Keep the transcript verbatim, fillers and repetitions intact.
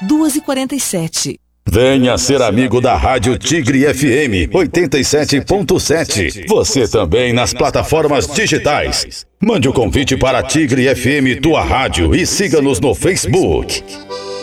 duas e quarenta e sete. Venha ser amigo da Rádio Tigre F M oitenta e sete ponto sete. Você também nas plataformas digitais. Mande o convite para Tigre F M, tua rádio, e siga-nos no Facebook.